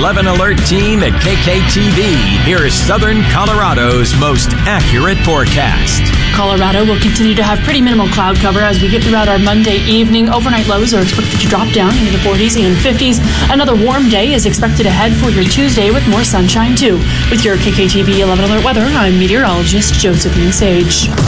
11 Alert team at KKTV. Here's Southern Colorado's most accurate forecast. Colorado will continue to have pretty minimal cloud cover as we get throughout our Monday evening. Overnight lows are expected to drop down into the 40s and 50s. Another warm day is expected ahead for your Tuesday with more sunshine too. With your KKTV 11 Alert weather, I'm meteorologist Josephine Sage.